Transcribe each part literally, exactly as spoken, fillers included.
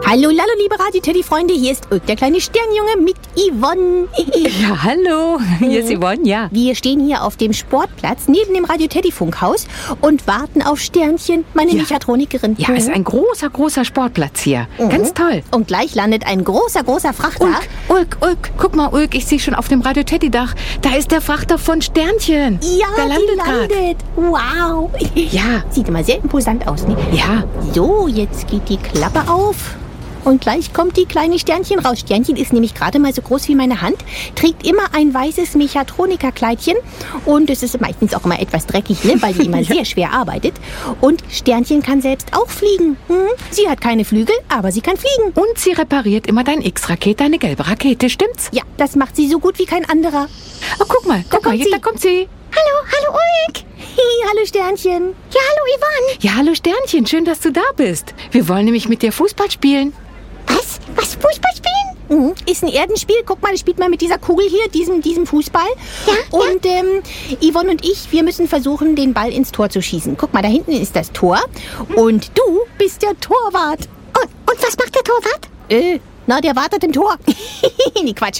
Hallo, hallo, liebe Radio-Teddy-Freunde, hier ist Ulk, der kleine Sternjunge mit Yvonne. Ja, hallo, hier ist Yvonne, ja. Wir stehen hier auf dem Sportplatz neben dem Radio-Teddy-Funkhaus und warten auf Sternchen, meine Ja. Mechatronikerin. Ja, ist ein großer, großer Sportplatz hier. Ganz toll. Und gleich landet ein großer, großer Frachter. Ulk, Ulk, Ulk, guck mal, Ulk, ich sehe schon auf dem Radio-Teddy-Dach, da ist der Frachter von Sternchen. Ja, der landet die grad. landet. Wow. Ja. Sieht immer sehr imposant aus, ne? Ja, So, jetzt geht die Klappe auf. Und gleich kommt die kleine Sternchen raus. Sternchen ist nämlich gerade mal so groß wie meine Hand, trägt immer ein weißes Mechatronikerkleidchen und es ist meistens auch immer etwas dreckig, ne, weil sie immer Ja. sehr schwer arbeitet. Und Sternchen kann selbst auch fliegen. Hm? Sie hat keine Flügel, aber sie kann fliegen. und sie repariert immer dein X-Rakete, deine gelbe Rakete, stimmt's? Ja, das macht sie so gut wie kein anderer. Oh, guck mal, guck mal, kommt jetzt, sie. da kommt sie. Hallo, hallo Ulk. Hi, hallo Sternchen. Ja, hallo Yvonne. Ja, hallo Sternchen, schön, dass du da bist. Wir wollen nämlich mit dir Fußball spielen. Was? Was, Fußball spielen? Mhm. Ist ein Erdenspiel. Guck mal, das spielt man mit dieser Kugel hier, diesem, diesem Fußball. Ja, und ähm, Yvonne und ich, wir müssen versuchen, den Ball ins Tor zu schießen. Guck mal, da hinten ist das Tor. Und du bist der Torwart. Und, und was macht der Torwart? Äh, na, der wartet im Tor. Nee, Quatsch.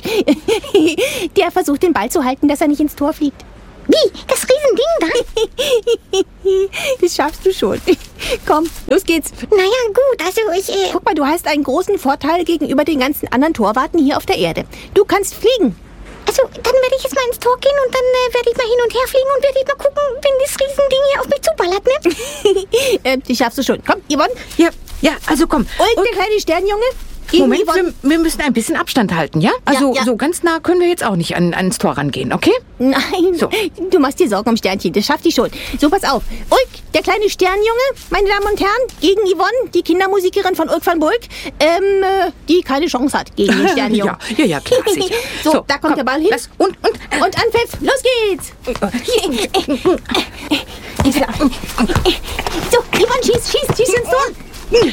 Der versucht, den Ball zu halten, dass er nicht ins Tor fliegt. Wie? Das Riesending da? Das schaffst du schon. Komm, los geht's. Naja, gut, also ich... Äh, Guck mal, du hast einen großen Vorteil gegenüber den ganzen anderen Torwarten hier auf der Erde. Du kannst fliegen. also, dann werde ich jetzt mal ins Tor gehen und dann äh, werde ich mal hin und her fliegen und werde ich mal gucken, wenn das Riesending hier auf mich zuballert, ne? äh, das schaffst du schon. Komm, Yvonne. Ja, ja, also komm. Und der kleine Sternjunge. Gegen Moment, Yvonne. wir, wir müssen ein bisschen Abstand halten, ja? Also ja. so ganz nah können wir jetzt auch nicht an, ans Tor rangehen, okay? Nein, So. du machst dir Sorgen um Sternchen. Das schafft die schon. So, pass auf. Ulk, der kleine Sternjunge, meine Damen und Herren, gegen Yvonne, die Kindermusikerin von Ulk van Bulk, ähm, äh, die keine Chance hat gegen den Sternjungen. Ja, ja, ja, klar, sicher. so, da kommt komm, der Ball hin. lass- und, und, äh, Und Anpfiff, los geht's! So, Yvonne, schieß, schieß, schieß ins Tor!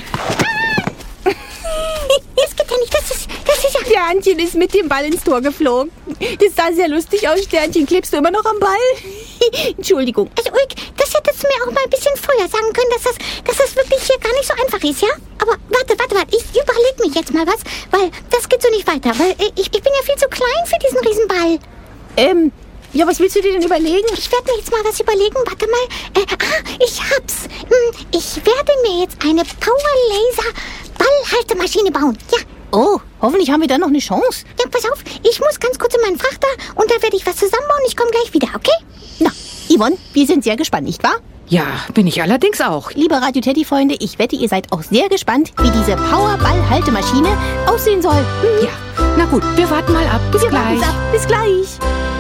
Das geht ja nicht, das ist, das ist ja... Sternchen ist mit dem Ball ins Tor geflogen. Das sah sehr lustig aus, Sternchen. Klebst du immer noch am Ball? Entschuldigung. Also, Ulk, das hättest du mir auch mal ein bisschen früher sagen können, dass das, dass das wirklich hier gar nicht so einfach ist, ja? Aber warte, warte, warte, ich überlege mich jetzt mal was, weil das geht so nicht weiter, weil äh, ich, ich bin ja viel zu klein für diesen Riesenball. Ähm, ja, was willst du dir denn überlegen? Ich werde mir jetzt mal was überlegen. Warte mal. Äh, ah, ich hab's. Hm, ich werde mir jetzt eine Power-Laser-Ballhaltemaschine bauen. Ja, Oh, hoffentlich haben wir dann noch eine Chance. ja, pass auf. Ich muss ganz kurz in meinen Frachter und da werde ich was zusammenbauen. Ich komme gleich wieder, okay? Na, Yvonne, wir sind sehr gespannt, nicht wahr? ja, bin ich allerdings auch. Liebe Radio-Teddy-Freunde, ich wette, ihr seid auch sehr gespannt, wie diese Powerball-Haltemaschine aussehen soll. Hm, Ja, na gut, wir warten mal ab. Bis wir warten's gleich. ab. Bis gleich.